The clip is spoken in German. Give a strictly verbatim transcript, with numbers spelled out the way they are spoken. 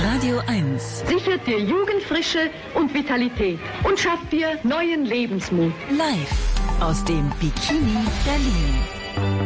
Radio eins. Sichert dir Jugendfrische und Vitalität und schafft dir neuen Lebensmut. Live aus dem Bikini Berlin.